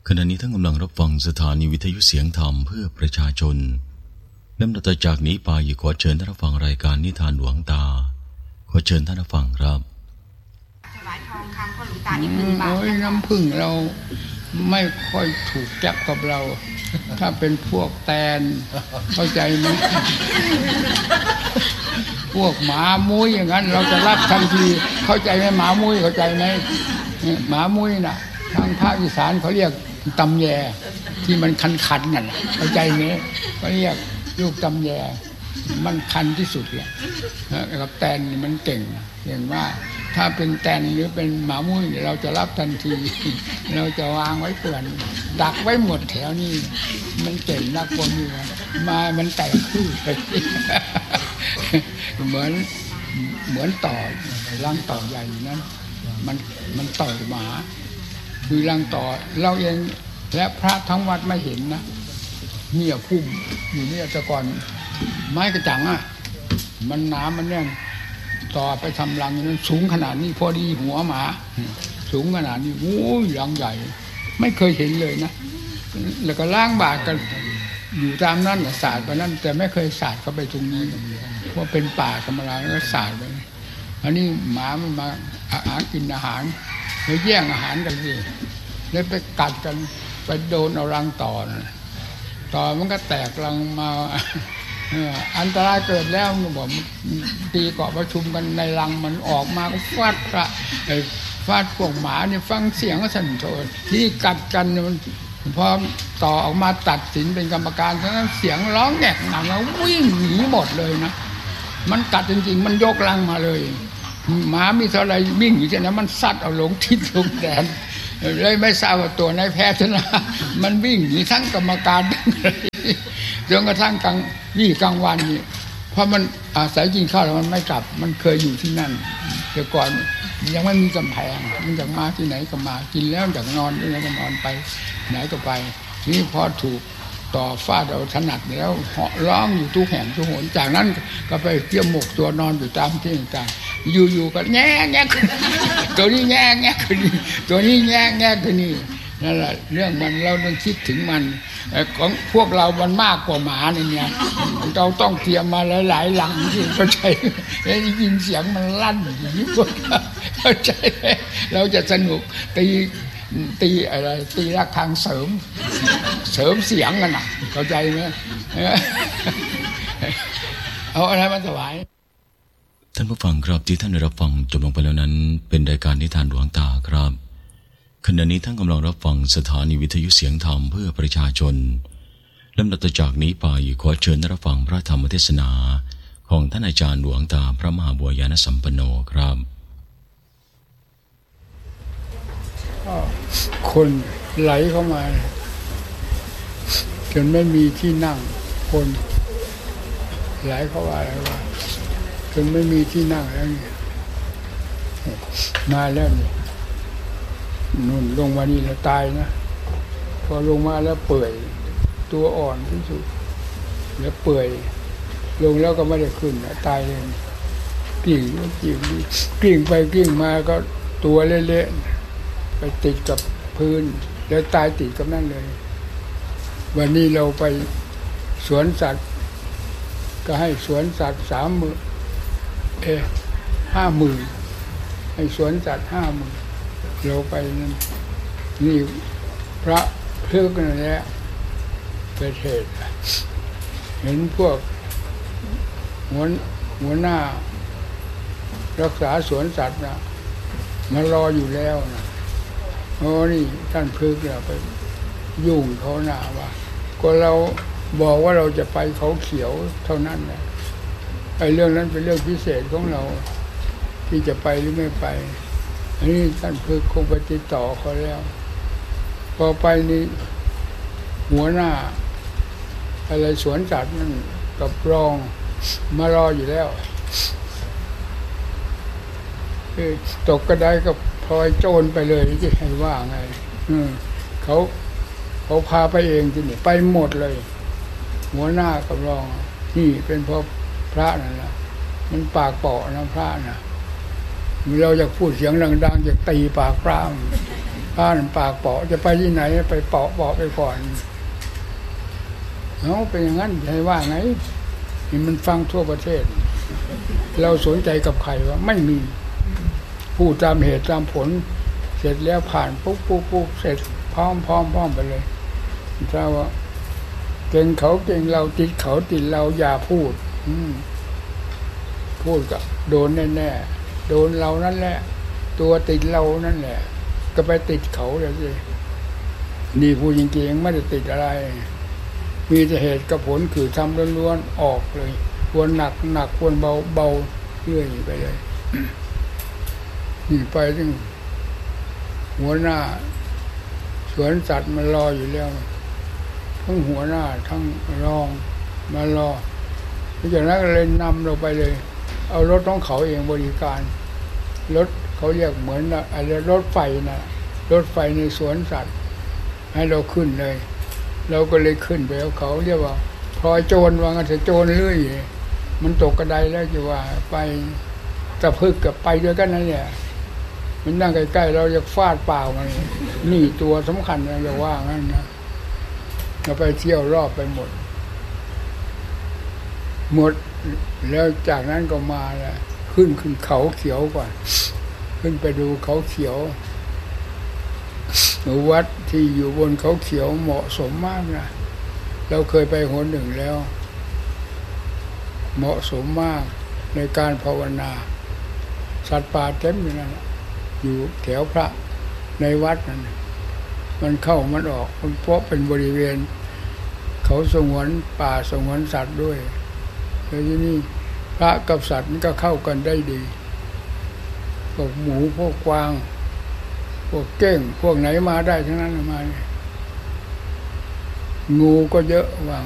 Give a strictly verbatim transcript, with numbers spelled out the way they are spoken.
ขณะนี้ท่านกำลังรับฟังสถานีวิทยุเสียงธรรมเพื่อประชาชนลำดับต่อจากนี้ไปขอเชิญท่านรับฟังรายการนิทานหลวงตาขอเชิญท่านรับฟังครับถวายทองคำก็หลวงตานี่พึ่งบาทน้ำพึ่งเราไม่ค่อยถูกจับกับเราถ้าเป็นพวกแตนเข้าใจไหมพวกหมามุ้ยอย่างนั้นเราจะรับทันทีเข้าใจไหมหมามุ้ยเข้าใจไหมหมามุ้ยน่ะทางภาคอีสานเขาเรียกตำแยที่มันคันๆนั่นเข้าใจไหมเขาเรียกลูกตำแยมันคันที่สุดแหละกับแตนนี่มันเก่งเห็นว่าถ้าเป็นแตนหรือเป็นหมามุ้ยเราจะรับทันทีเราจะวางไว้เปื่อนดักไว้หมดแถวนี้มันเก่งนักคนอยู่มามันแตกขึ้นไปเหมือนเหมือนต่อรังต่อใหญ่นั้นมันมันต่อยหมาคือรังต่อเราเองและพระทั้งวัดไม่เห็นนะเนี่ยพุ่มอยู่เนี่ยแต่ก่อนไม้กระจังอ่ะมันหนามันแน่นต่อไปทำรังนั้นสูงขนาดนี้พอดีหัวหมาสูงขนาดนี้โอ้ยรังใหญ่ไม่เคยเห็นเลยนะแล้วก็ล้างบาทกันอยู่ตามนั้นศาสตร์ไปนั่นแต่ไม่เคยศาสตร์เข้าไปตรงนี้เพราะเป็นป่าธรรมดาแล้วก็ศาสตร์ไปอันนี้หมามันมาหากินอาหารแล้วแย่งอาหารกันสิแล้วไปกัดกันไปโดนเอารังต่อนะต่อมันก็แตกรังมาอันตรายเกิดแล้วบอกตีเกาะประชุมกันในรังมันออกมาก็ฟาดพระฟาดพวกหมาเนี่ยฟังเสียงก็สั่นโทษที่กัดกันมันพอต่อออกมาตัดสินเป็นกรรมการทั้งนั้นเสียงร้องแงกหนังแล้ววิ่งหนีหมดเลยนะมันกัดจริงๆมันยกรังมาเลยหมามีเท่าไรวิ่งอยู่ที่นั้นมันซัดเอาลงทิศลงแดนเลยไม่ทราบว่าตัวนายแพทย์นะมันวิ่งหนีทั้งกรรมการจนกระทั่งกลางวี่กลางวันนี่เพราะมันอาศัยกินข้าวแล้วมันไม่กลับมันเคยอยู่ที่นั่นแต่ก่อนยังไม่มีกำแพงมันจากมาที่ไหนก็มากินแล้วจากนอนที่ไหนก็นอนไปไหนก็ไปนี่พอถูกต่อฟาดเอาถนัดแล้วเหาะร้องอยู่ทุกแห่งทุกหนจากนั้นก็ไปเกี่ยวหมกตัวนอนอยู่ตามที่ต่างๆอยู่ๆก็แง่แง่ตัวนี้แง่แง่คนนี้ตัวนี้แง่แง่คนนี้นั่นแหละเรื่องมันเราต้องคิดถึงมันของพวกเรามันมากกว่าหมาเนี่ยเราต้องเตรียมมาหลายๆหลังที่เข้าใจแล้วยินเสียงมันลั่นอย่างนี้พวกเข้าใจเราจะสนุกตีตีอะไรตีระฆังเสริมเสริมเสียงกันนะเข้าใจไหมเอาอะไรมาถวายท่านผู้ฟังครับที่ท่านได้รับฟังจบลงไปแล้วนั้นเป็นรายการนิทานหลวงตาครับขณะนี้ท่านกำลังรับฟังสถานีวิทยุเสียงธรรมเพื่อประชาชนลำดับต่อจากนี้ไปขอเชิญรับฟังพระธรรมเทศนาของท่านอาจารย์หลวงตาพระมหาบัวยานสัมปันโนครับคนไหลเข้ามาจนไม่มีที่นั่งคนไหลเข้ามาอะไรวะจนไม่มีที่นั่งแล้วเนี่ยมาแล้วเนี่ยนุ่นลงมานี่แล้วตายนะพอลงมาแล้วเปื่อยตัวอ่อนที่สุดแล้วเปื่อยลงแล้วก็ไม่ได้ขึ้นนะตายเลยกลิ้งกลิ้งกลิ้งไปกลิ้งมาก็ตัวเละๆไปติดกับพื้นแล้วตายติดกับนั่นเลยวันนี้เราไปสวนสัตว์ก็ให้สวนสัตว์สามหมื่นเอห้าหมื่นให้สวนสัตว์ห้าหมื่นเราไปนั่นนี่พระเพื่อกันนั่นแหละไปเทศเห็นพวกหัวหัวหน้ารักษาสวนสัตว์นะมารออยู่แล้วนะโอ้นี่ท่านพึกเนี่ยไปยุ่งเขาหน้าว่าก็เราบอกว่าเราจะไปเขาเขียวเท่านั้นนะไอ้เรื่องนั้นเป็นเรื่องพิเศษของเราที่จะไปหรือไม่ไปอันนี้ท่านพึกคงไปติดต่อเขาแล้วพอไปนี่หัวหน้าอะไรสวนสัตว์นั่นกับรองมารออยู่แล้วตกกระไดก็พลอยโจรไปเลยจะให้ว่าไงเขาเขาพาไปเองที่นี่ไปหมดเลยหัวหน้ากับรองนี่เป็นเพราะพระนั่นแหละมันปากเปาะนะพระนะเราอยากพูดเสียงดังๆอยากตีปากพระบ้านปากเปาะจะไปที่ไหนไปเปาะเปาะไปก่อนเอาเป็นอย่างนั้นให้ว่าไงนี่มันฟังทั่วประเทศเราสนใจกับใครวะไม่มีพูดตามเหตุตามผลเสร็จแล้วผ่านปุ๊บปุ๊บปุ๊บเสร็จพร้อมพร้อมพร้อมไปเลยถ้าว่าเก่งเขาเก่งเราติดเขาติดเราอย่าพูดอืมพูดก็โดนแน่ๆโดนเรานั่นแหละตัวติดเรานั่นแหละก็ไปติดเขาเลยสินี่พูดจริงๆไม่ได้ติดอะไรมีแต่เหตุกับผลคือทำล้วนๆออกเลยควรหนักหนักควรเบาเบาเรื่อยไปเลยนี่ไปถึงหัวหน้าสวนสัตว์มันรออยู่แล้วทั้งหัวหน้าทั้งรองมารอจากนั้นก็เลยนำเราไปเลยเอารถของเขาเองบริการรถเขาเรียกเหมือนอะไรรถไฟนะรถไฟในสวนสัตว์ให้เราขึ้นเลยเราก็เลยขึ้นไปเอาเขาเรียกว่าพลอยโจรว่างั้นเถอะโจรเรื่อยมันตกกระไดแล้วจะว่าไปตะพึกกับไปด้วยกันนั่นเนี่ยมันนั่งใกล้ๆเราจะฟาดเปล่ามันนี่ตัวสำคัญนะอย่าว่างั้นนะเราไปเที่ยวรอบไปหมดหมดแล้วจากนั้นก็มาแล้วขึ้นขึ้นเขาเขียวก่อนขึ้นไปดูเขาเขียววัดที่อยู่บนเขาเขียวเหมาะสมมากนะเราเคยไปหนหนึ่งแล้วเหมาะสมมากในการภาวนาสัตว์ป่าเต็มอยู่นั่นอยู่แถวพระในวัดนั่นมันเข้ามันออกมันเพราะเป็นบริเวณเขาสงวนป่าสงวนสัตว์ด้วยแล้วที่นี่พระกับสัตว์มันก็เข้ากันได้ดีพวกหมูพวกกวางพวกเก้งพวกไหนมาได้ทั้งนั้นมางูก็เยอะว่า